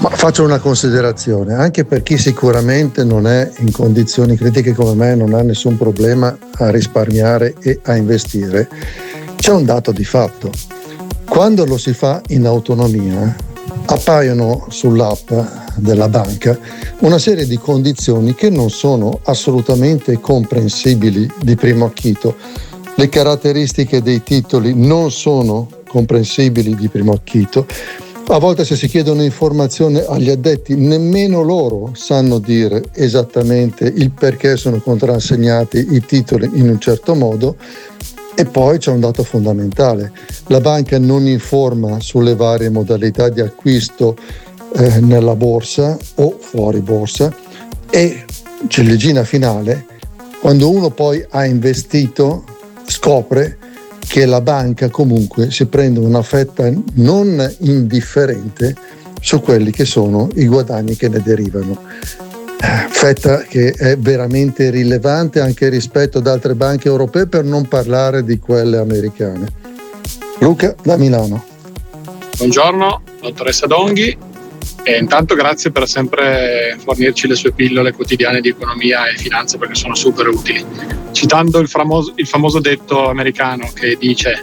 Ma faccio una considerazione, anche per chi sicuramente non è in condizioni critiche come me, non ha nessun problema a risparmiare e a investire. C'è un dato di fatto: quando lo si fa in autonomia, appaiono sull'app della banca una serie di condizioni che non sono assolutamente comprensibili di primo acchito. Le caratteristiche dei titoli non sono comprensibili di primo acchito. A volte, se si chiedono informazioni agli addetti, nemmeno loro sanno dire esattamente il perché sono contrassegnati i titoli in un certo modo. E poi c'è un dato fondamentale: la banca non informa sulle varie modalità di acquisto nella borsa o fuori borsa, e ciliegina finale, quando uno poi ha investito scopre che la banca comunque si prende una fetta non indifferente su quelli che sono i guadagni che ne derivano. Fetta che è veramente rilevante anche rispetto ad altre banche europee, per non parlare di quelle americane. Luca da Milano. Buongiorno, dottoressa Donghi, e intanto grazie per sempre fornirci le sue pillole quotidiane di economia e finanza, perché sono super utili. Citando il famoso detto americano che dice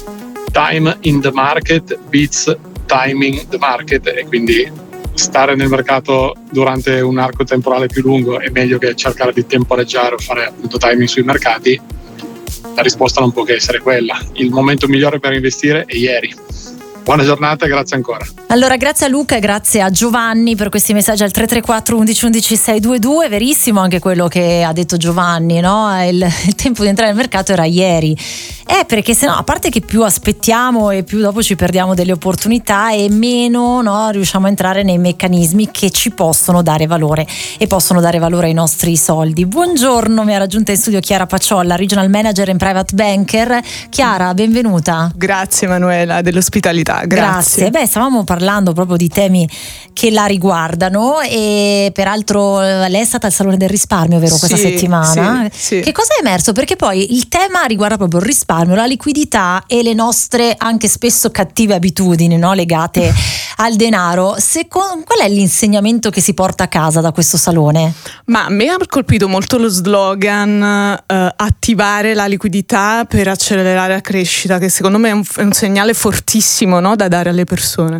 "Time in the market beats timing the market", e quindi stare nel mercato durante un arco temporale più lungo è meglio che cercare di temporeggiare o fare appunto timing sui mercati. La risposta non può che essere quella: il momento migliore per investire è ieri. Buona giornata e grazie ancora. Allora, grazie a Luca e grazie a Giovanni per questi messaggi al 334 11 11 622. Verissimo anche quello che ha detto Giovanni, no? Il tempo di entrare nel mercato era ieri. Perché sennò, a parte che più aspettiamo e più dopo ci perdiamo delle opportunità, e meno, no, riusciamo a entrare nei meccanismi che ci possono dare valore e possono dare valore ai nostri soldi. Buongiorno, mi ha raggiunta in studio Chiara Paciolla, Regional Manager in Private Banker. Chiara, benvenuta. Grazie Manuela dell'ospitalità. Grazie. Stavamo parlando proprio di temi che la riguardano, e peraltro lei è stata al Salone del Risparmio, vero, questa settimana? Sì. Che cosa è emerso? Perché poi il tema riguarda proprio il risparmio, la liquidità e le nostre anche spesso cattive abitudini, no, legate al denaro. Qual è l'insegnamento che si porta a casa da questo salone? Ma a me ha colpito molto lo slogan attivare la liquidità per accelerare la crescita, che secondo me è un segnale fortissimo, no, da dare alle persone.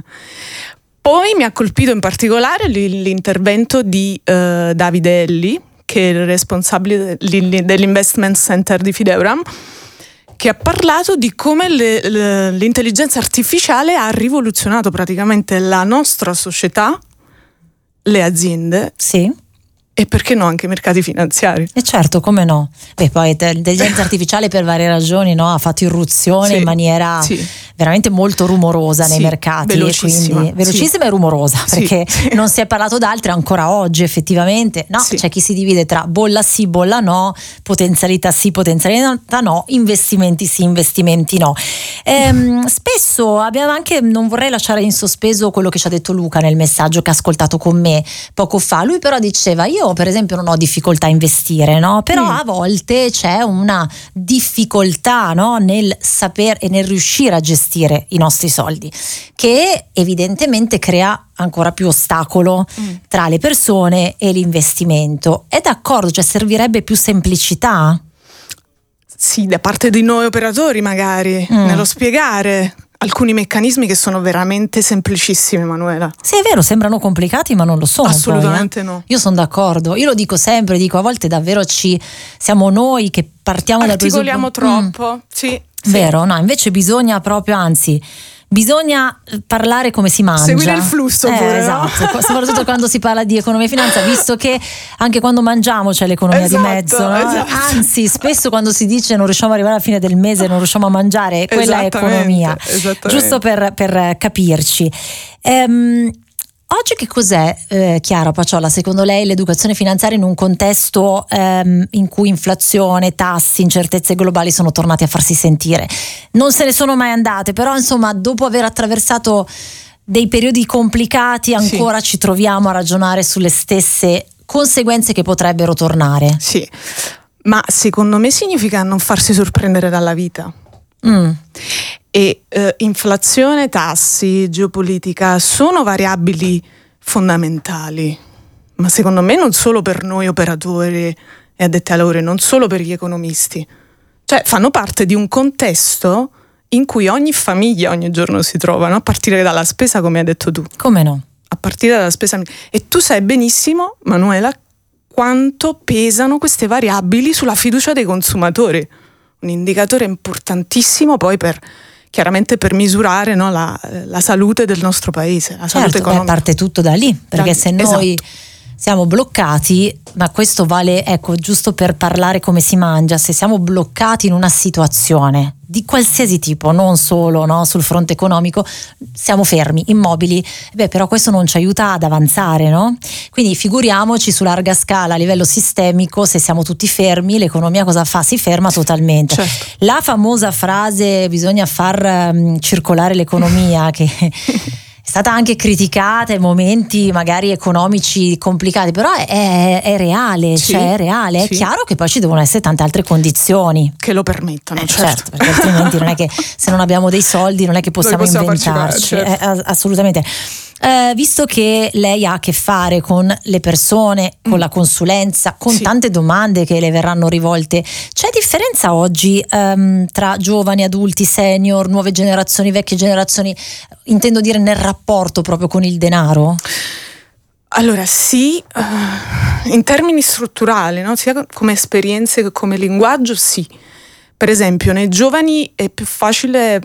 Poi mi ha colpito in particolare l'intervento di Davide Elli, che è il responsabile dell'Investment Center di Fideuram, che ha parlato di come l'intelligenza artificiale ha rivoluzionato praticamente la nostra società, le aziende. Sì. E perché no anche i mercati finanziari? E certo, come no? Poi l'intelligenza artificiale per varie ragioni, no, ha fatto irruzione in maniera veramente molto rumorosa nei mercati, velocissima, velocissima e rumorosa, perché non si è parlato d'altre ancora oggi effettivamente, no? C'è chi si divide tra bolla sì, bolla no, potenzialità sì, potenzialità no, investimenti sì, investimenti no. Spesso abbiamo anche, non vorrei lasciare in sospeso quello che ci ha detto Luca nel messaggio che ha ascoltato con me poco fa. Lui però diceva: io per esempio non ho difficoltà a investire, no? Però a volte c'è una difficoltà, no, nel saper e nel riuscire a gestire i nostri soldi, che evidentemente crea ancora più ostacolo tra le persone e l'investimento. È d'accordo? Cioè, servirebbe più semplicità? Sì, da parte di noi operatori magari, nello spiegare alcuni meccanismi che sono veramente semplicissimi, Manuela. Sì, è vero, sembrano complicati ma non lo sono. Assolutamente poi, no. Io sono d'accordo, io lo dico sempre, a volte davvero siamo noi che partiamo dal articoliamo troppo, sì. Vero, no, invece bisogna proprio, anzi, bisogna parlare come si mangia. Seguire il flusso pure, esatto, no? Soprattutto quando si parla di economia e finanza, visto che anche quando mangiamo c'è l'economia di mezzo, no? Anzi, spesso quando si dice non riusciamo ad arrivare alla fine del mese, non riusciamo a mangiare, quella è economia. Giusto per capirci. Oggi che cos'è, Chiara Paciolla, secondo lei l'educazione finanziaria in un contesto in cui inflazione, tassi, incertezze globali sono tornati a farsi sentire? Non se ne sono mai andate, però insomma dopo aver attraversato dei periodi complicati ancora ci troviamo a ragionare sulle stesse conseguenze che potrebbero tornare. Sì, ma secondo me significa non farsi sorprendere dalla vita. E inflazione, tassi, geopolitica sono variabili fondamentali, ma secondo me non solo per noi operatori e addetti ai lavori, non solo per gli economisti, cioè fanno parte di un contesto in cui ogni famiglia ogni giorno si trova, no? A partire dalla spesa, come hai detto tu. Come no? A partire dalla spesa. E tu sai benissimo, Manuela, quanto pesano queste variabili sulla fiducia dei consumatori. Un indicatore importantissimo poi chiaramente per misurare, no, la salute del nostro paese, la salute economica. Parte tutto da lì, perché se noi siamo bloccati, ma questo vale, ecco, giusto per parlare come si mangia, se siamo bloccati in una situazione di qualsiasi tipo, non solo, no, sul fronte economico, siamo fermi, immobili, però questo non ci aiuta ad avanzare, no? Quindi figuriamoci su larga scala a livello sistemico, se siamo tutti fermi, l'economia cosa fa? Si ferma totalmente. Certo. La famosa frase bisogna far circolare l'economia, che è stata anche criticata in momenti magari economici complicati, però è reale, sì, cioè è reale, sì. È chiaro che poi ci devono essere tante altre condizioni che lo permettono, certo, perché altrimenti non è che se non abbiamo dei soldi non è che possiamo inventarci, certo. Assolutamente. Visto che lei ha a che fare con le persone, con la consulenza, con tante domande che le verranno rivolte, c'è differenza oggi tra giovani, adulti, senior, nuove generazioni, vecchie generazioni, intendo dire nel rapporto proprio con il denaro? Allora sì, in termini strutturali, no? Sia come esperienze che come linguaggio, sì. Per esempio con i giovani è più facile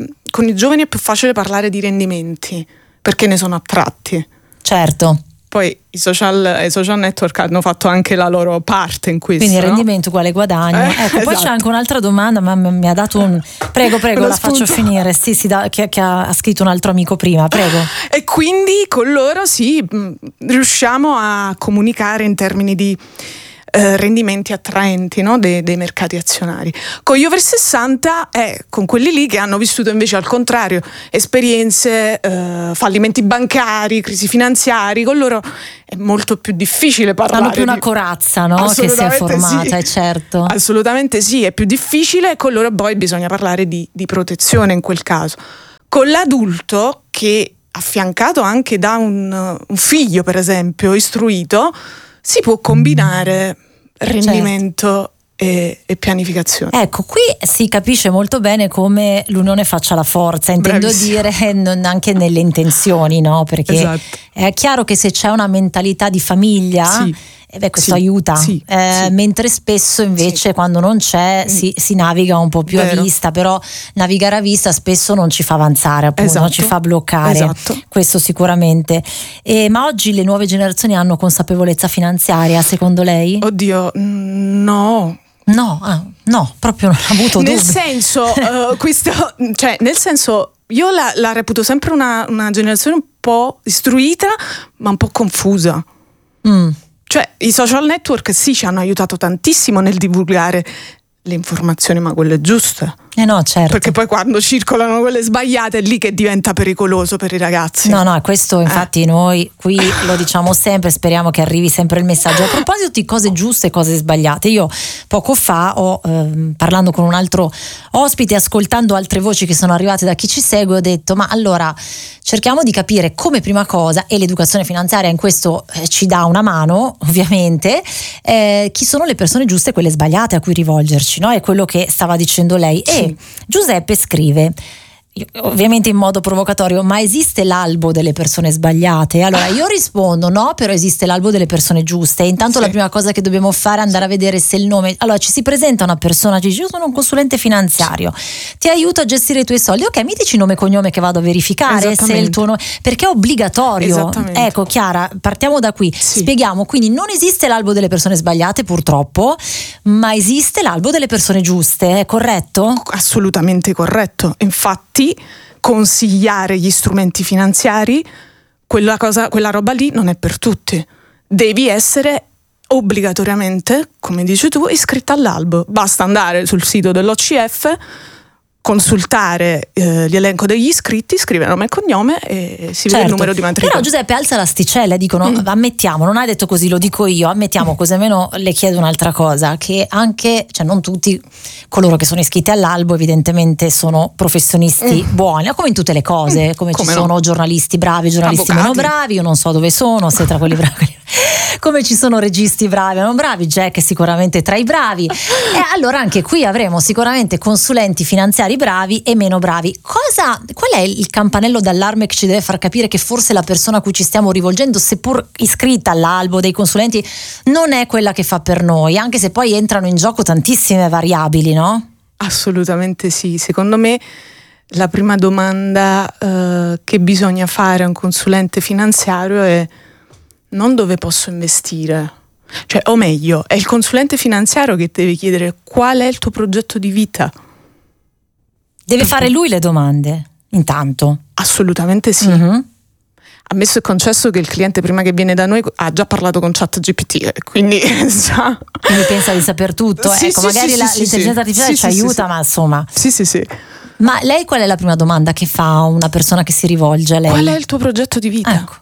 parlare di rendimenti, perché ne sono attratti. Certo. Poi i social network hanno fatto anche la loro parte in questo. Quindi rendimento uguale guadagno. Ecco, poi c'è anche un'altra domanda, ma mi ha dato un... Prego, la faccio finire. Sì, che ha scritto un altro amico prima, prego. E quindi con loro riusciamo a comunicare in termini di rendimenti attraenti, no? dei mercati azionari. Con gli over 60 è con quelli lì che hanno vissuto invece al contrario esperienze, fallimenti bancari, crisi finanziari. Con loro è molto più difficile parlare. Hanno più una corazza, no? Che si è formata, sì. Certo. Assolutamente sì, è più difficile, e con loro poi bisogna parlare di protezione in quel caso. Con l'adulto, che affiancato anche da un figlio, per esempio, istruito, si può combinare rendimento e pianificazione. Ecco, qui si capisce molto bene come l'unione faccia la forza, intendo dire anche nelle intenzioni, no? Perché è chiaro che se c'è una mentalità di famiglia, questo aiuta, mentre spesso invece quando non c'è si naviga un po' più a vista, però navigare a vista spesso non ci fa avanzare, appunto, non ci fa bloccare, questo sicuramente. Ma oggi le nuove generazioni hanno consapevolezza finanziaria, secondo lei? Oddio, no, proprio non ho avuto dubbi. Nel senso, io la reputo sempre una generazione un po' istruita, ma un po' confusa. Cioè, i social network ci hanno aiutato tantissimo nel divulgare le informazioni, ma quelle giuste. No, certo. Perché poi quando circolano quelle sbagliate è lì che diventa pericoloso per i ragazzi. No, questo infatti noi qui lo diciamo sempre, speriamo che arrivi sempre il messaggio. A proposito di cose giuste e cose sbagliate, io poco fa parlando con un altro ospite, ascoltando altre voci che sono arrivate da chi ci segue, ho detto: ma allora cerchiamo di capire come prima cosa, e l'educazione finanziaria in questo ci dà una mano ovviamente, chi sono le persone giuste e quelle sbagliate a cui rivolgerci, no? È quello che stava dicendo lei. E Giuseppe scrive, ovviamente in modo provocatorio: ma esiste l'albo delle persone sbagliate? Allora io rispondo: no, però esiste l'albo delle persone giuste. E intanto la prima cosa che dobbiamo fare è andare a vedere se il nome, allora ci si presenta una persona, ci dice: io sono un consulente finanziario, ti aiuto a gestire i tuoi soldi, ok, mi dici nome e cognome che vado a verificare se il tuo nome, perché è obbligatorio. Ecco, Chiara, partiamo da qui, spieghiamo. Quindi non esiste l'albo delle persone sbagliate, purtroppo, ma esiste l'albo delle persone giuste, è corretto? Assolutamente corretto. Infatti consigliare gli strumenti finanziari, quella roba lì non è per tutti. Devi essere obbligatoriamente, come dici tu, iscritta all'albo. Basta andare sul sito dell'OCF, consultare l'elenco degli iscritti, scrivere nome e cognome e si vede il numero di matricola. Però Giuseppe alza l'asticella e dicono ammettiamo, non hai detto così, lo dico io, ammettiamo così almeno le chiedo un'altra cosa, che anche, cioè non tutti coloro che sono iscritti all'albo evidentemente sono professionisti buoni, come in tutte le cose, come ci sono giornalisti bravi, giornalisti meno bravi, io non so dove sono, se tra quelli bravi come ci sono registi bravi o non bravi, Jack è sicuramente tra i bravi e allora anche qui avremo sicuramente consulenti finanziari bravi e meno bravi. Qual è il campanello d'allarme che ci deve far capire che forse la persona a cui ci stiamo rivolgendo, seppur iscritta all'albo dei consulenti, non è quella che fa per noi, anche se poi entrano in gioco tantissime variabili, no? Assolutamente sì, secondo me la prima domanda che bisogna fare a un consulente finanziario è non dove posso investire, cioè, o meglio, è il consulente finanziario che deve chiedere qual è il tuo progetto di vita. Deve fare lui le domande, intanto. Assolutamente sì. Ammesso e concesso che il cliente prima che viene da noi ha già parlato con ChatGPT, quindi Quindi pensa di saper tutto, magari l'intelligenza artificiale ci aiuta, ma insomma. Sì. Ma lei qual è la prima domanda che fa una persona che si rivolge a lei? Qual è il tuo progetto di vita? Ecco.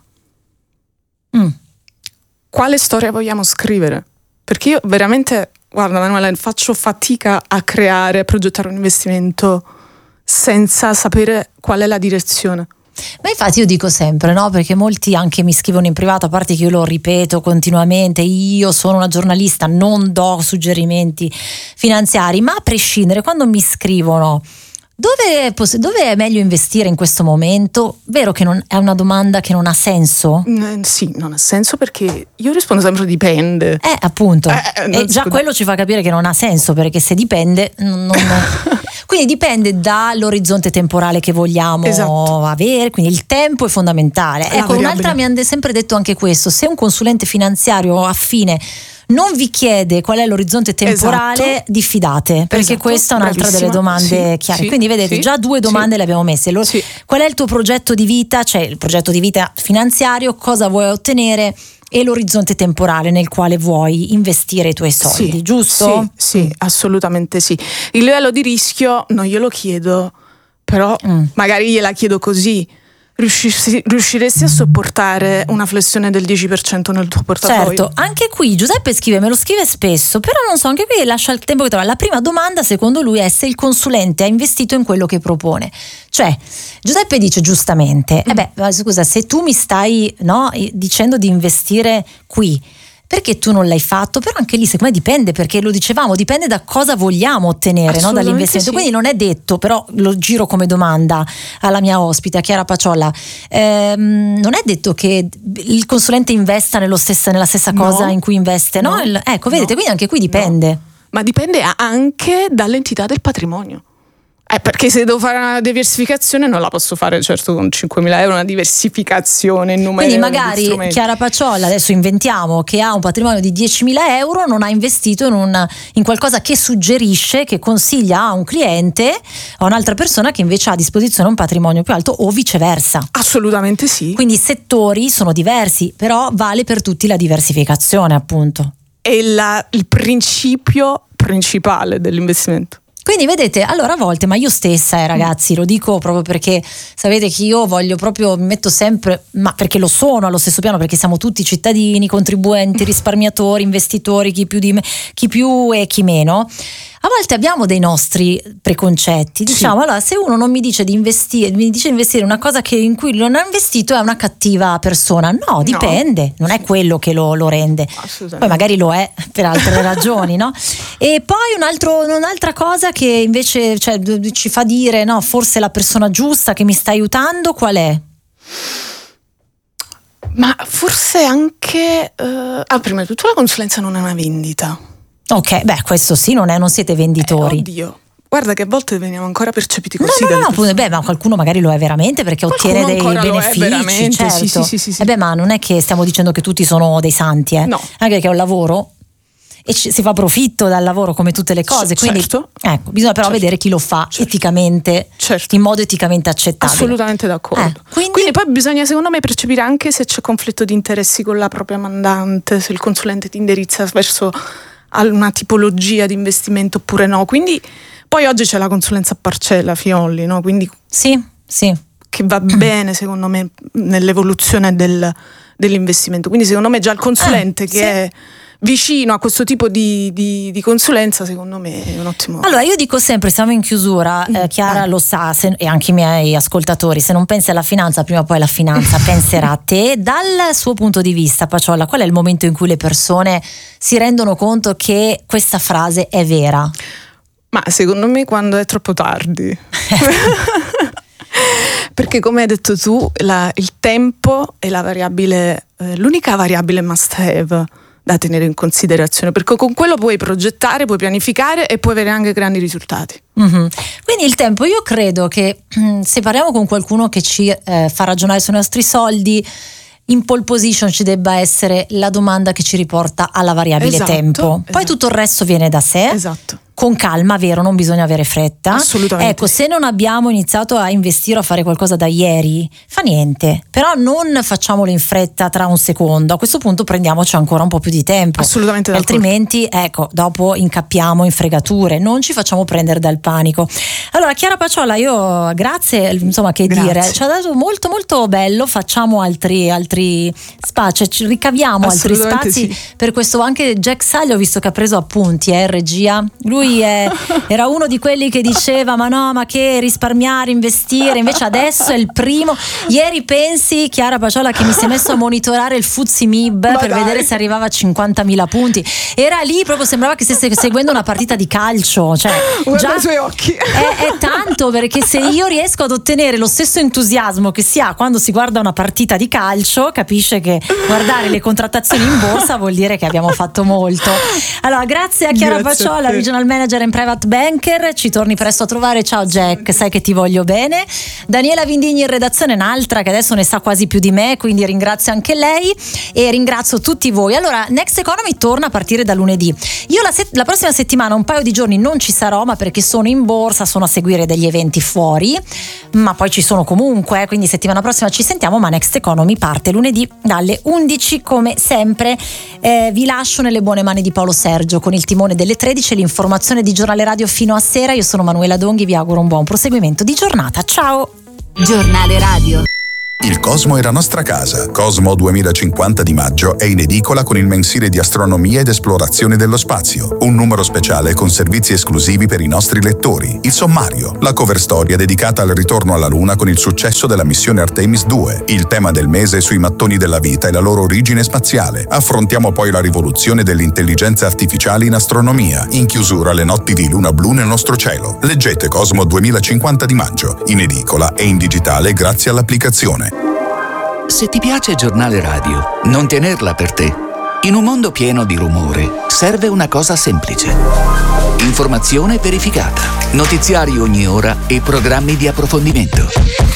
Quale storia vogliamo scrivere? Perché io veramente, guarda Manuela, faccio fatica a progettare un investimento senza sapere qual è la direzione. Ma infatti io dico sempre, no? Perché molti anche mi scrivono in privato, a parte che io lo ripeto continuamente, io sono una giornalista, non do suggerimenti finanziari, ma a prescindere, quando mi scrivono dove è meglio investire in questo momento? Vero che è una domanda che non ha senso? Sì, non ha senso perché io rispondo sempre dipende. Appunto. E già quello ci fa capire che non ha senso, perché se dipende quindi dipende dall'orizzonte temporale che vogliamo avere, quindi il tempo è fondamentale. Ecco, un'altra mi hanno sempre detto anche questo: se un consulente finanziario affine non vi chiede qual è l'orizzonte temporale, diffidate, perché questa è un'altra delle domande chiare. Quindi vedete, già due domande le abbiamo messe. Qual è il tuo progetto di vita, cioè il progetto di vita finanziario, cosa vuoi ottenere, e l'orizzonte temporale nel quale vuoi investire i tuoi soldi, giusto? Sì, assolutamente sì. Il livello di rischio non glielo chiedo, però magari gliela chiedo così. Riusciresti a sopportare una flessione del 10% nel tuo portafoglio? Certo, anche qui Giuseppe me lo scrive spesso, però non so, anche qui lascia il tempo che trova. La prima domanda secondo lui è se il consulente ha investito in quello che propone. Cioè, Giuseppe dice giustamente, scusa, se tu mi stai dicendo di investire qui, perché tu non l'hai fatto? Però anche lì secondo me dipende, perché lo dicevamo, dipende da cosa vogliamo ottenere, no, dall'investimento. Quindi non è detto, però lo giro come domanda alla mia ospite, a Chiara Paciolla, non è detto che il consulente investa nella stessa cosa in cui investe, no? Ecco, vedete, quindi anche qui dipende. No. Ma dipende anche dall'entità del patrimonio. Perché se devo fare una diversificazione non la posso fare certo con 5.000 euro, una diversificazione in numero. Quindi magari Chiara Paciolla, adesso inventiamo, che ha un patrimonio di 10.000 euro, non ha investito in qualcosa che suggerisce, che consiglia a un cliente, a un'altra persona che invece ha a disposizione un patrimonio più alto, o viceversa. Assolutamente sì. Quindi i settori sono diversi, però vale per tutti la diversificazione, appunto. È il principio principale dell'investimento. Quindi vedete, allora a volte, ma io stessa ragazzi, lo dico proprio perché sapete che io voglio proprio, mi metto sempre, ma perché lo sono allo stesso piano, perché siamo tutti cittadini, contribuenti, risparmiatori, investitori, chi più e chi meno. A volte abbiamo dei nostri preconcetti, diciamo, allora se uno non mi dice di investire, mi dice di investire in una cosa in cui non ha investito, è una cattiva persona. No, dipende, non è quello che lo rende. Poi magari lo è per altre ragioni, no? E poi un'altra cosa che invece ci fa dire, no, forse la persona giusta che mi sta aiutando, qual è? Ma forse anche prima di tutto la consulenza non è una vendita. Ok, questo sì, non siete venditori. Oddio, guarda che a volte veniamo ancora percepiti così. No, ma qualcuno magari lo è veramente perché ottiene dei benefici, certo. Sì. Ma non è che stiamo dicendo che tutti sono dei santi, No. Anche perché è un lavoro e si fa profitto dal lavoro come tutte le cose, quindi ecco, bisogna però vedere chi lo fa eticamente, in modo eticamente accettabile. Assolutamente d'accordo. Quindi poi bisogna secondo me percepire anche se c'è conflitto di interessi con la propria mandante, se il consulente ti indirizza verso una tipologia di investimento oppure no, quindi Poi oggi c'è la consulenza a parcella, Fiolli, no? Quindi sì, che va bene secondo me nell'evoluzione dell'investimento. Quindi secondo me già il consulente che è vicino a questo tipo di consulenza, secondo me è un ottimo. Allora io dico sempre, siamo in chiusura, Chiara lo sa, e anche i miei ascoltatori, se non pensi alla finanza prima o poi la finanza penserà a te. Dal suo punto di vista, Paciolla, qual è il momento in cui le persone si rendono conto che questa frase è vera? Ma secondo me quando è troppo tardi. Perché come hai detto tu, il tempo è la variabile, l'unica variabile must have da tenere in considerazione, perché con quello puoi progettare, puoi pianificare e puoi avere anche grandi risultati. Mm-hmm. Quindi il tempo, io credo che se parliamo con qualcuno che ci fa ragionare sui nostri soldi, in pole position ci debba essere la domanda che ci riporta alla variabile tempo. Poi tutto il resto viene da sé. Esatto. Con calma, vero, non bisogna avere fretta. Assolutamente. Ecco, se non abbiamo iniziato a investire o a fare qualcosa da ieri, fa niente, però non facciamolo in fretta tra un secondo. A questo punto prendiamoci ancora un po' più di tempo. Assolutamente. Altrimenti, ecco, dopo incappiamo in fregature, non ci facciamo prendere dal panico. Allora, Chiara Paciolla, io grazie, insomma, che dire, ci ha dato molto molto bello, facciamo altri spazi, ricaviamo altri spazi per questo. Anche Jack Saglio ho visto che ha preso appunti, regia. Lui era uno di quelli che diceva ma che risparmiare, investire, invece adesso è il primo. Ieri pensi, Chiara Paciolla, che mi si è messo a monitorare il FTSE MIB per vedere se arrivava a 50.000 punti. Era lì, proprio sembrava che stesse seguendo una partita di calcio, cioè già i suoi occhi. È tanto, perché se io riesco ad ottenere lo stesso entusiasmo che si ha quando si guarda una partita di calcio, capisce che guardare le contrattazioni in borsa vuol dire che abbiamo fatto molto. Allora, grazie a Chiara Paciolla, Regional Manager in Private Banker, ci torni presto a trovare. Ciao Jack, sai che ti voglio bene. Daniela Vindigni in redazione, un'altra che adesso ne sa quasi più di me, quindi ringrazio anche lei e ringrazio tutti voi. Allora, Next Economy torna a partire da lunedì. Io la prossima settimana un paio di giorni non ci sarò, ma perché sono in borsa, sono a seguire degli eventi fuori, ma poi ci sono comunque, quindi settimana prossima ci sentiamo. Ma Next Economy parte lunedì dalle 11 come sempre. Vi lascio nelle buone mani di Paolo Sergio con il timone delle 13 e l'informazione di Giornale Radio fino a sera. Io sono Manuela Donghi, vi auguro un buon proseguimento di giornata. Ciao. Giornale Radio. Il Cosmo è la nostra casa. Cosmo 2050 di maggio è in edicola con il mensile di astronomia ed esplorazione dello spazio. Un numero speciale con servizi esclusivi per i nostri lettori. Il sommario, la cover storia dedicata al ritorno alla Luna con il successo della missione Artemis 2. Il tema del mese sui mattoni della vita e la loro origine spaziale. Affrontiamo poi la rivoluzione dell'intelligenza artificiale in astronomia. In chiusura, le notti di luna blu nel nostro cielo. Leggete Cosmo 2050 di maggio, in edicola e in digitale grazie all'applicazione. Se ti piace Giornale Radio, non tenerla per te. In un mondo pieno di rumore, serve una cosa semplice. Informazione verificata, notiziari ogni ora e programmi di approfondimento.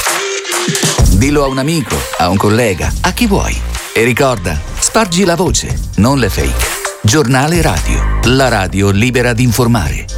Dillo a un amico, a un collega, a chi vuoi. E ricorda, spargi la voce, non le fake. Giornale Radio, la radio libera di informare.